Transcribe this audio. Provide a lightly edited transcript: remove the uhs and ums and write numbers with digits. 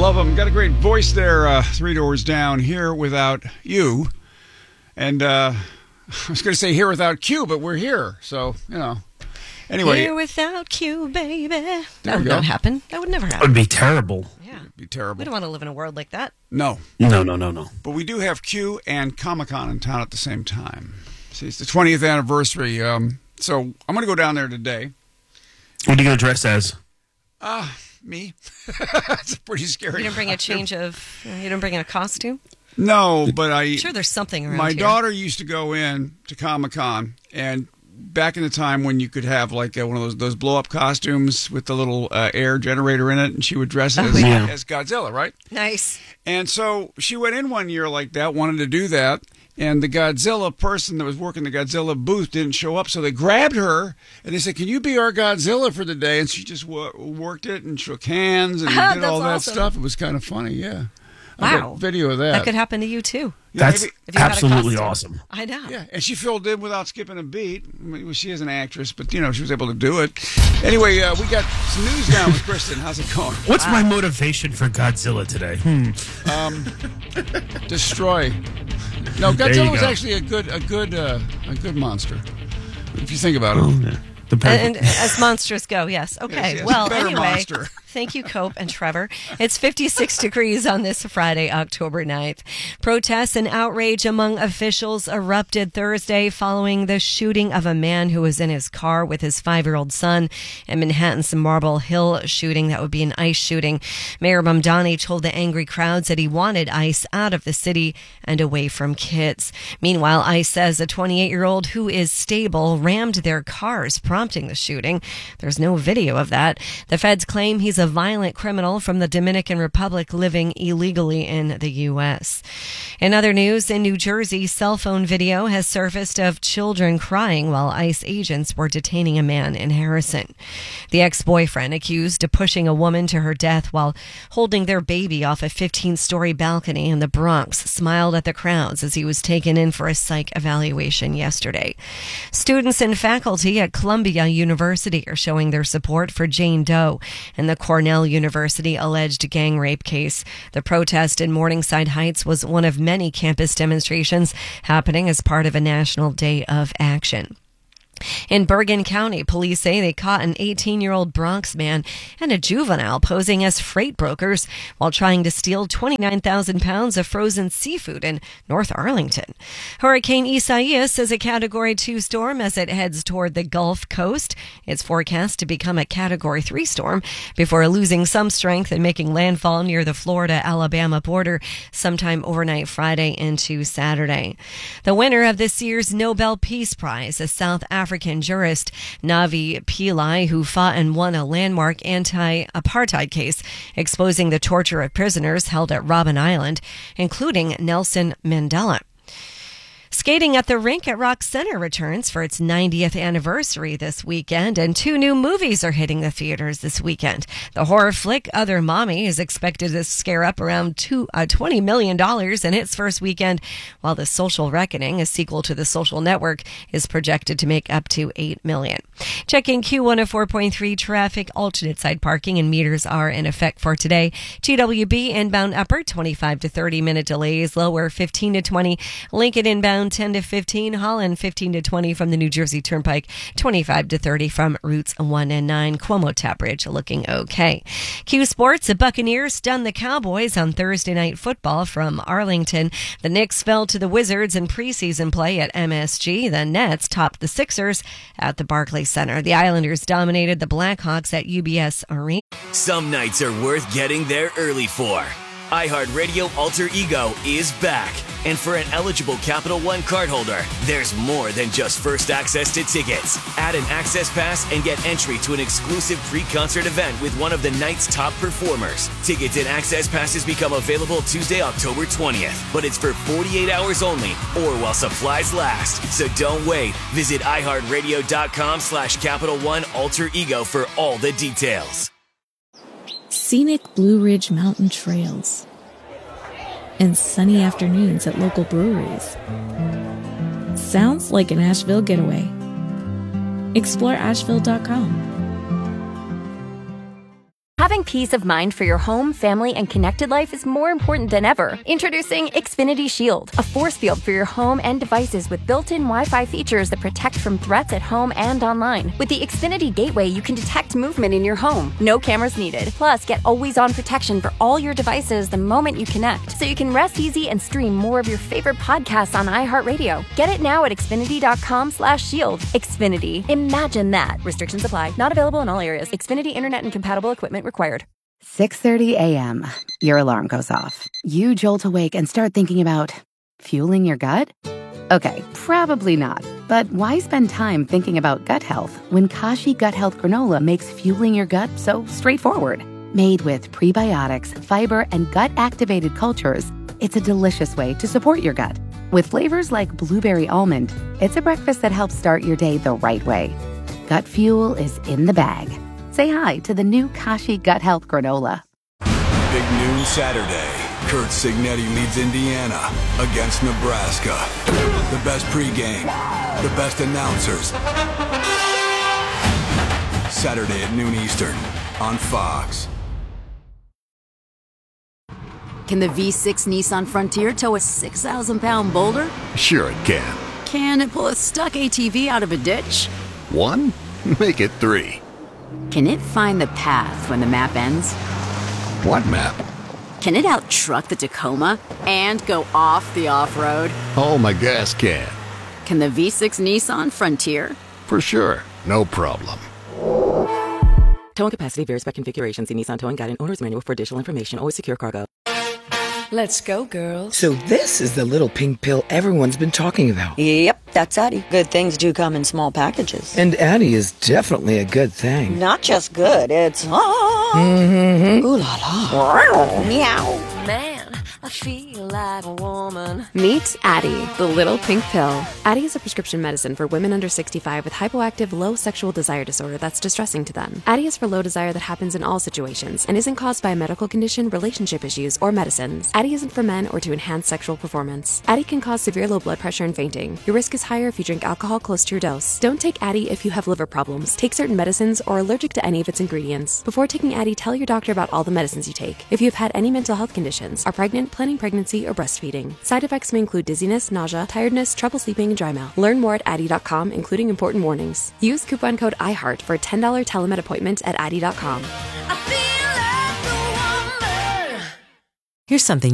love them. Got a great voice there, Three Doors Down, Here Without You. And I was going to say Here Without Q, but we're here. So, you know. Anyway. Here Without Q, baby. That would not happen. That would never happen. It would be terrible. Yeah. It would be terrible. We don't want to live in a world like that. No. No. But we do have Q and Comic-Con in town at the same time. See, it's the 20th anniversary. So I'm going to go down there today. What are you going to dress as? Me. It's pretty scary. You didn't bring a change of... You didn't bring in a costume? No, but I'm sure there's something around my here. daughter used to go in to Comic-Con, and back in the time when you could have like one of those blow-up costumes with the little air generator in it, and she would dress as Godzilla, right? Nice. And so she went in one year like that, wanted to do that, and the Godzilla person that was working the Godzilla booth didn't show up, so they grabbed her, and they said, "Can you be our Godzilla for the day?" And she just worked it and shook hands and did all that stuff. It was kind of funny, yeah. Wow. I got a video of that. That could happen to you, too. Yeah, That's absolutely awesome. I know. Yeah, and she filled in without skipping a beat. I mean, she is an actress, but, you know, she was able to do it. Anyway, we got some news now with Kristen. How's it going? What's my motivation for Godzilla today? Destroy. No, Godzilla was actually a good monster, if you think about it. Oh, yeah. And as monsters go, yes. Okay. Yes, well, better anyway, monster. thank you, Cope and Trevor. It's 56 degrees on this Friday, October 9th. Protests and outrage among officials erupted Thursday following the shooting of a man who was in his car with his 5-year-old son in Manhattan's Marble Hill shooting. That would be an ICE shooting. Mayor Mamdani told the angry crowds that he wanted ICE out of the city and away from kids. Meanwhile, ICE says a 28-year-old who is stable rammed their cars, prompting the shooting. There's no video of that. The feds claim he's a violent criminal from the Dominican Republic living illegally in the U.S. In other news, in New Jersey, cell phone video has surfaced of children crying while ICE agents were detaining a man in Harrison. The ex-boyfriend, accused of pushing a woman to her death while holding their baby off a 15-story balcony in the Bronx, smiled at the crowds as he was taken in for a psych evaluation yesterday. Students and faculty at Columbia University are showing their support for Jane Doe in the Cornell University alleged gang rape case. The protest in Morningside Heights was one of many campus demonstrations happening as part of a national day of action. In Bergen County, police say they caught an 18-year-old Bronx man and a juvenile posing as freight brokers while trying to steal 29,000 pounds of frozen seafood in North Arlington. Hurricane Isaias is a Category 2 storm as it heads toward the Gulf Coast. It's forecast to become a Category 3 storm before losing some strength and making landfall near the Florida-Alabama border sometime overnight Friday into Saturday. The winner of this year's Nobel Peace Prize, a South African jurist, Navi Pillay, who fought and won a landmark anti-apartheid case exposing the torture of prisoners held at Robben Island, including Nelson Mandela. Skating at the rink at Rock Center returns for its 90th anniversary this weekend, and 2 new movies are hitting the theaters this weekend. The horror flick Other Mommy is expected to scare up around $20 million in its first weekend, while The Social Reckoning, a sequel to The Social Network, is projected to make up to $8 million. Checking Q104.3 traffic, alternate side parking and meters are in effect for today. GWB inbound upper 25 to 30 minute delays, lower 15 to 20. Lincoln inbound 10 to 15, Holland 15 to 20 from the New Jersey Turnpike, 25 to 30 from routes 1 and 9. Cuomo Tap Bridge looking okay. Q Sports, the Buccaneers stunned the Cowboys on Thursday Night Football from Arlington. The Knicks fell to the Wizards in preseason play at MSG. The Nets topped the Sixers at the Barclays Center. The Islanders dominated the Blackhawks at UBS Arena. Some nights are worth getting there early for. iHeartRadio Alter Ego is back. And for an eligible Capital One cardholder, there's more than just first access to tickets. Add an access pass and get entry to an exclusive pre-concert event with one of the night's top performers. Tickets and access passes become available Tuesday, October 20th. But it's for 48 hours only or while supplies last. So don't wait. Visit iHeartRadio.com/Capital One Alter Ego for all the details. Scenic Blue Ridge Mountain Trails and sunny afternoons at local breweries. Sounds like an Asheville getaway. Explore Asheville.com. Having Having peace of mind for your home, family, and connected life is more important than ever. Introducing Xfinity Shield, a force field for your home and devices with built-in Wi-Fi features that protect from threats at home and online. With the Xfinity Gateway, you can detect movement in your home. No cameras needed. Plus, get always-on protection for all your devices the moment you connect, so you can rest easy and stream more of your favorite podcasts on iHeartRadio. Get it now at Xfinity.com/shield. Xfinity. Imagine that. Restrictions apply. Not available in all areas. Xfinity Internet and compatible equipment required. 6:30 a.m. Your alarm goes off. You jolt awake and start thinking about fueling your gut? Okay, probably not. But why spend time thinking about gut health when Kashi Gut Health Granola makes fueling your gut so straightforward? Made with prebiotics, fiber, and gut-activated cultures, it's a delicious way to support your gut. With flavors like blueberry almond, it's a breakfast that helps start your day the right way. Gut fuel is in the bag. Say hi to the new Kashi Gut Health Granola. Big noon Saturday. Kurt Signetti leads Indiana against Nebraska. The best pregame, the best announcers. Saturday at noon Eastern on Fox. Can the V6 Nissan Frontier tow a 6,000-pound boulder? Sure it can. Can it pull a stuck ATV out of a ditch? 1? Make it 3. Can it find the path when the map ends? What map? Can it out-truck the Tacoma and go off the off-road? Oh, my gas can. Can the V6 Nissan Frontier? For sure. No problem. Towing capacity varies by configuration. See Nissan Towing Guide and Owner's Manual for additional information. Always secure cargo. Let's go, girls. So this is the little pink pill everyone's been talking about. Yep, that's Addie. Good things do come in small packages. And Addie is definitely a good thing. Not just good, it's... Ooh la la. Meow. Man, I feel like a woman. Meet Addie, the little pink pill. Addie is a prescription medicine for women under 65 with hypoactive low sexual desire disorder that's distressing to them. Addie is for low desire that happens in all situations and isn't caused by a medical condition, relationship issues, or medicines. Addie isn't for men or to enhance sexual performance. Addie can cause severe low blood pressure and fainting. Your risk is higher if you drink alcohol close to your dose. Don't take Addie if you have liver problems, take certain medicines, or are allergic to any of its ingredients. Before taking Addie, tell your doctor about all the medicines you take. If you have had any mental health conditions, are pregnant, planning pregnancy, or breastfeeding. Side effects may include dizziness, nausea, tiredness, trouble sleeping, and dry mouth. Learn more at Addie.com, including important warnings. Use coupon code IHEART for a $10 telemed appointment at Addie.com. Here's something